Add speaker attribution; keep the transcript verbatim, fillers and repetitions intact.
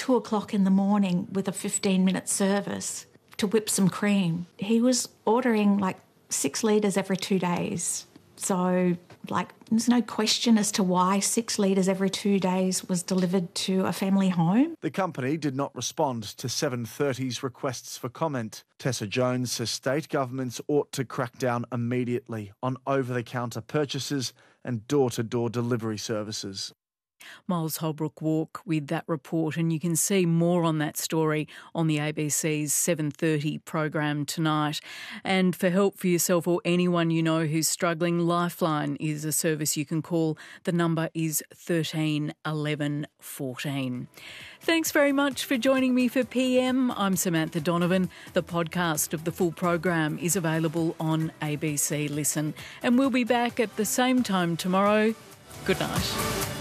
Speaker 1: two o'clock in the morning with a fifteen-minute service to whip some cream. He was ordering like six litres every two days. So, like, there's no question as to why six litres every two days was delivered to a family home.
Speaker 2: The company did not respond to seven thirty's requests for comment. Tessa Jones says state governments ought to crack down immediately on over-the-counter purchases and door-to-door delivery services.
Speaker 3: Miles Holbrook Walk with that report, and you can see more on that story on the A B C's seven thirty program tonight. And for help for yourself or anyone you know who's struggling, Lifeline is a service you can call. The number is thirteen eleven fourteen. Thanks very much for joining me for P M. I'm Samantha Donovan. The podcast of the full program is available on A B C Listen. And we'll be back at the same time tomorrow. Good night.